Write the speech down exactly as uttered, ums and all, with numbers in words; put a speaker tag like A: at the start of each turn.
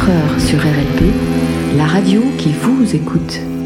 A: quatre heures sur R L P, la radio qui vous écoute.